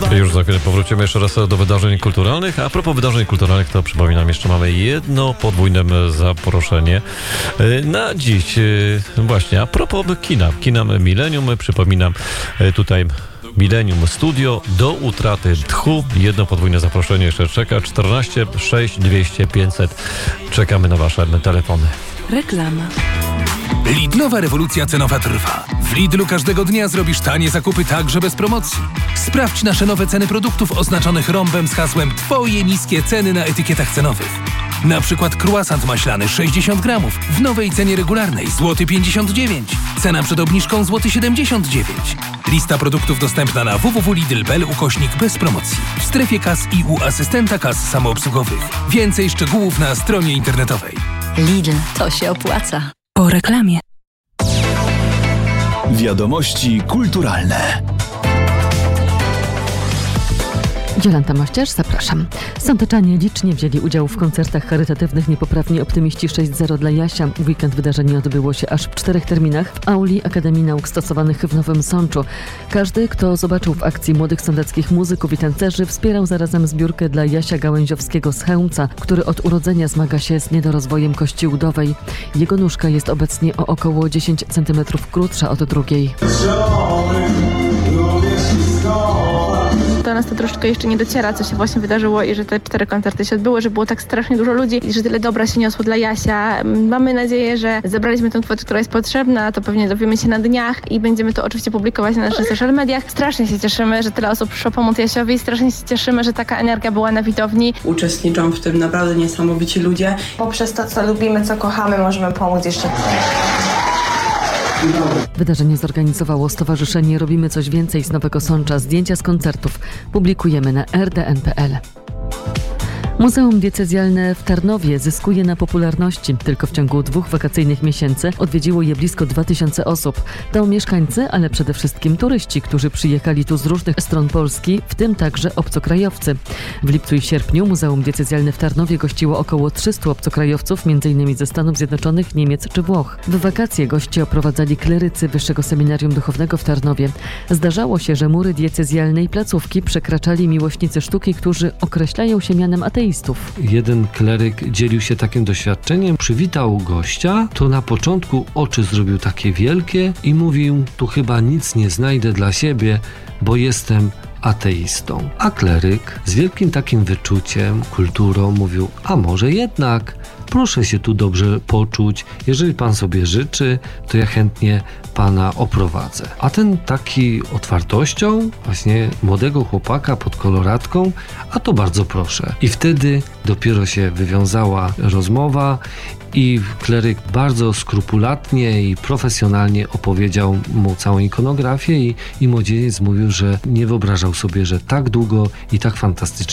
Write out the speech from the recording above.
Już za chwilę powrócimy jeszcze raz do wydarzeń kulturalnych. A propos wydarzeń kulturalnych, to przypominam, jeszcze mamy jedno podwójne zaproszenie na dziś. Właśnie, a propos kina Millennium, przypominam tutaj Millennium Studio do utraty tchu. Jedno podwójne zaproszenie jeszcze czeka. 14 6 200 500. Czekamy na wasze telefony. Reklama. Lidlowa rewolucja cenowa trwa. W Lidlu każdego dnia zrobisz tanie zakupy także bez promocji. Sprawdź nasze nowe ceny produktów oznaczonych rąbem z hasłem Twoje niskie ceny na etykietach cenowych. Na przykład croissant maślany 60 gramów w nowej cenie regularnej złoty 59. Cena przed obniżką złoty 79. Lista produktów dostępna na www.lidl.pl / bez promocji. W strefie kas i u asystenta kas samoobsługowych. Więcej szczegółów na stronie internetowej. Lidl, to się opłaca. Po reklamie. Wiadomości kulturalne. Jolanta Mościarz, zapraszam. Sądeczanie licznie wzięli udział w koncertach charytatywnych Niepoprawni Optymiści 6.0 dla Jasia. W weekend wydarzenie odbyło się aż w 4 terminach w auli Akademii Nauk Stosowanych w Nowym Sączu. Każdy, kto zobaczył w akcji młodych sądeckich muzyków i tancerzy, wspierał zarazem zbiórkę dla Jasia Gałęziowskiego z Chełmca, który od urodzenia zmaga się z niedorozwojem kości udowej. Jego nóżka jest obecnie o około 10 cm krótsza od drugiej. Do nas to troszeczkę jeszcze nie dociera, co się właśnie wydarzyło i że te 4 koncerty się odbyły, że było tak strasznie dużo ludzi i że tyle dobra się niosło dla Jasia. Mamy nadzieję, że zebraliśmy tę kwotę, która jest potrzebna, to pewnie dowiemy się na dniach i będziemy to oczywiście publikować na naszych social mediach. Strasznie się cieszymy, że tyle osób przyszło pomóc Jasiowi, strasznie się cieszymy, że taka energia była na widowni. Uczestniczą w tym naprawdę niesamowici ludzie. Poprzez to, co lubimy, co kochamy, możemy pomóc jeszcze. Wydarzenie zorganizowało Stowarzyszenie Robimy Coś Więcej z Nowego Sącza. Zdjęcia z koncertów publikujemy na rdn.pl. Muzeum Diecezjalne w Tarnowie zyskuje na popularności. Tylko w ciągu 2 wakacyjnych miesięcy odwiedziło je blisko 2000 osób. To mieszkańcy, ale przede wszystkim turyści, którzy przyjechali tu z różnych stron Polski, w tym także obcokrajowcy. W lipcu i sierpniu Muzeum Diecezjalne w Tarnowie gościło około 300 obcokrajowców, m.in. ze Stanów Zjednoczonych, Niemiec czy Włoch. W wakacje goście oprowadzali klerycy Wyższego Seminarium Duchownego w Tarnowie. Zdarzało się, że mury diecezjalnej placówki przekraczali miłośnicy sztuki, którzy określają się mianem ateistów. Jeden kleryk dzielił się takim doświadczeniem, przywitał gościa, to na początku oczy zrobił takie wielkie i mówił: tu chyba nic nie znajdę dla siebie, bo jestem ateistą. A kleryk z wielkim takim wyczuciem, kulturą mówił: a może jednak, proszę się tu dobrze poczuć, jeżeli pan sobie życzy, to ja chętnie pana oprowadzę. A ten taki otwartością właśnie młodego chłopaka pod koloratką: a to bardzo proszę. I wtedy dopiero się wywiązała rozmowa i kleryk bardzo skrupulatnie i profesjonalnie opowiedział mu całą ikonografię i młodzieniec mówił, że nie wyobrażał sobie, że tak długo i tak fantastycznie